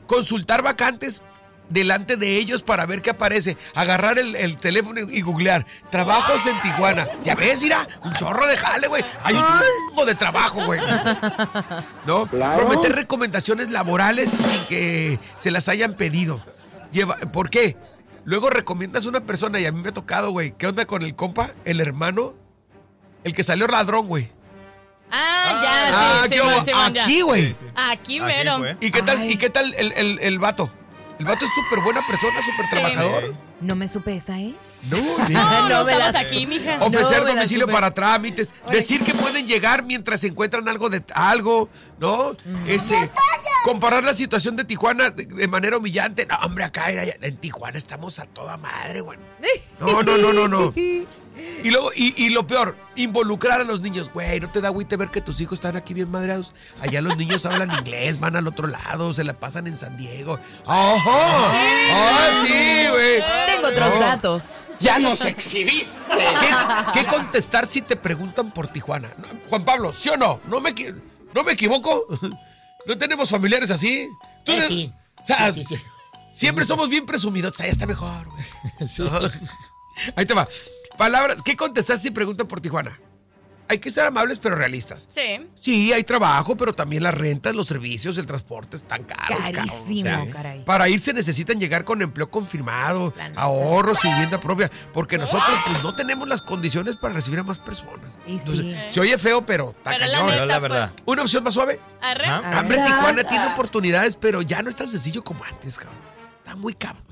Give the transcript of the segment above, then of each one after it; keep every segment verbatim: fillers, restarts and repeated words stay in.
consultar vacantes delante de ellos para ver qué aparece, agarrar el, el teléfono y googlear trabajos en Tijuana. Ya ves, mira, un chorro de jale, güey. Hay un chingo de trabajo, güey. ¿No? Claro. Prometer recomendaciones laborales sin que se las hayan pedido. Lleva, ¿por qué? Luego recomiendas a una persona y a mí me ha tocado, güey. ¿Qué onda con el compa, el hermano? El que salió ladrón, güey. Ah, ya, ah, sí, sí, man, sí, man, aquí, güey. Sí, sí. Aquí, mero. ¿Y qué tal, ¿y qué tal el, el, el vato? El vato es súper buena persona, súper sí. trabajador. No me supe esa, ¿eh? No, no, no, no estamos aquí, mija. Ofrecer no domicilio para trámites, Oye. decir que pueden llegar mientras se encuentran algo de algo, ¿no? Mm. Este, comparar la situación de Tijuana de, de manera humillante. No, hombre, acá era, en Tijuana estamos a toda madre, güey. No, no, no, no, no. Y luego, y, y lo peor, involucrar a los niños. Güey, no te da agüite ver que tus hijos están aquí bien madreados. Allá los niños hablan inglés, van al otro lado, se la pasan en San Diego. ¡Ajá! ¡Ah, sí, güey! Tengo otros no. datos. ¡Ya nos exhibiste! ¿Qué, ¿Qué contestar si te preguntan por Tijuana? Juan Pablo, ¿sí o no? ¿No me, no me equivoco? ¿No tenemos familiares así? ¿Tú eh, sí. O sea, sí, sí, sí. siempre somos bien presumidos. Ahí está mejor, güey. Sí. ¿No? Ahí te va. Palabras, ¿qué contestar si preguntan por Tijuana? Hay que ser amables pero realistas. Sí. Sí, hay trabajo, pero también las rentas, los servicios, el transporte están caros. Carísimo, caros. O sea, caray. Para irse necesitan llegar con empleo confirmado, ahorros y vivienda propia, porque nosotros pues no tenemos las condiciones para recibir a más personas. Y Entonces, sí. se oye feo, pero está pero cañón. la, neta, la verdad. Pues, ¿Una opción más suave? Arre. ¿Ah? Hombre, Tijuana tiene oportunidades, pero ya no es tan sencillo como antes, cabrón. Muy cabrón.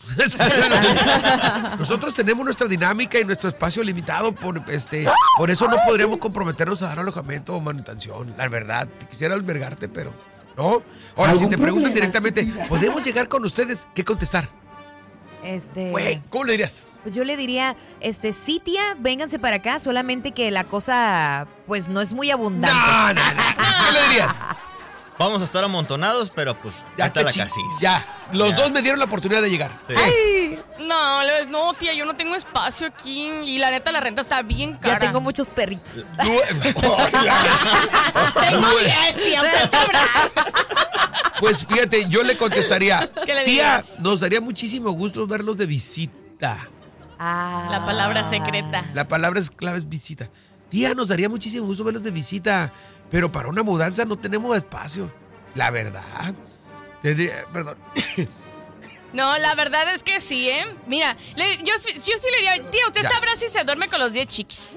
Nosotros tenemos nuestra dinámica y nuestro espacio limitado, por, este, por eso no podríamos comprometernos a dar alojamiento o manutención. La verdad, quisiera albergarte, pero no. Ahora, si te preguntan directamente, ¿podemos llegar con ustedes? ¿Qué contestar? Este. Güey, ¿cómo le dirías? Pues yo le diría, este, sí, tía, vénganse para acá, solamente que la cosa, pues, no es muy abundante. No, no, no. ¿Qué le dirías? Vamos a estar amontonados, pero pues ya, ya está la casilla. Ya, los ya. dos me dieron la oportunidad de llegar. Sí. Ay. No, no, tía, yo no tengo espacio aquí y la neta la renta está bien cara. Ya tengo muchos perritos. Tengo diez, tía, usted sabrá. Pues fíjate, yo le contestaría, ¿Qué le tía, dirías? nos daría muchísimo gusto verlos de visita. Ah. La palabra secreta. La palabra es clave, es visita. Tía, nos daría muchísimo gusto verlos de visita, pero para una mudanza no tenemos espacio. La verdad. Tendría, perdón. No, la verdad es que sí, ¿eh? Mira, le, yo, yo sí le diría, tía, usted ya. sabrá si se duerme con los diez chiquis.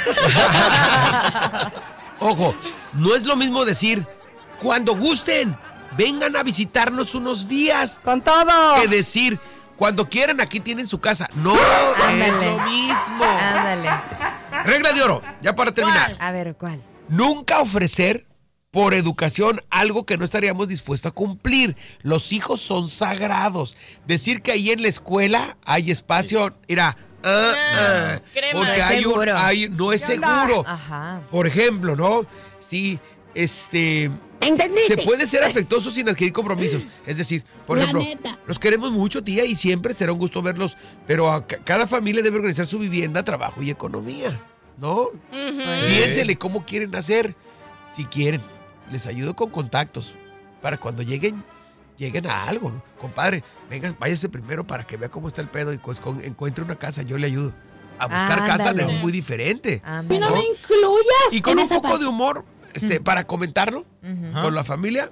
Ojo, no es lo mismo decir, cuando gusten, vengan a visitarnos unos días. ¡Con todo! Que decir, cuando quieran, aquí tienen su casa. No, Ándale. es lo mismo. Ándale. Regla de oro, ya para terminar. A ver, ¿cuál? Nunca ofrecer por educación algo que no estaríamos dispuestos a cumplir. Los hijos son sagrados. Decir que ahí en la escuela hay espacio, mira, ah, ah, Crema. porque No es hay un, seguro. hay, no es seguro. Ajá. Por ejemplo, ¿no? Sí, este... ¿Entendiste? Se puede ser afectuoso sin adquirir compromisos. Es decir, por La ejemplo, neta. los queremos mucho, tía, y siempre será un gusto verlos, pero a ca- cada familia debe organizar su vivienda, trabajo y economía, ¿no? Ujú. Piénsele cómo quieren hacer. Si quieren, les ayudo con contactos para cuando lleguen, lleguen a algo, ¿no? Compadre, venga, váyase primero para que vea cómo está el pedo y pues con- encuentre una casa, yo le ayudo. A buscar Ándale. casa les es muy diferente. Y Ándale. no me incluyas. Y con en un esa poco parte. de humor, este, para comentarlo Ujú. con la familia.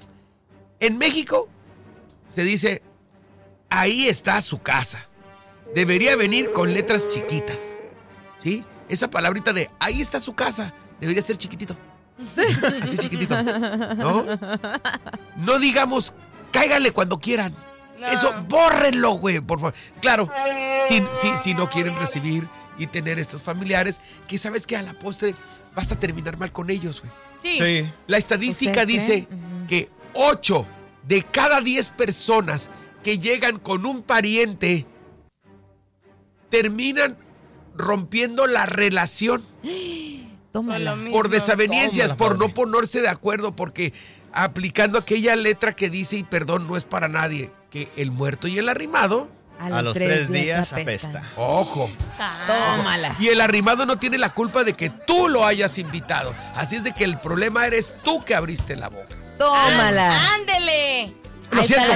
En México se dice, ahí está su casa. Debería venir con letras chiquitas. ¿Sí? Esa palabrita de ahí está su casa debería ser chiquitito. Así chiquitito. ¿No? No digamos, cáigale cuando quieran. No. Eso, bórrenlo, güey, por favor. Claro, si, si, si no quieren recibir y tener estos familiares, que sabes que a la postre vas a terminar mal con ellos, güey. Sí. Sí. La estadística ¿Ustedes dice creen? Ujú. que ocho de cada diez personas que llegan con un pariente terminan rompiendo la relación Tómala. Por lo por mismo. desavenencias, Tómala, por no padre. ponerse de acuerdo, porque aplicando aquella letra que dice y perdón no es para nadie, que el muerto y el arrimado, A los tres días apesta. ojo. Sa- Tómala. Y el arrimado no tiene la culpa de que tú lo hayas invitado. Así es de que el problema eres tú que abriste la boca. Tómala. ¡Ándele! Lo Ahí está siento. la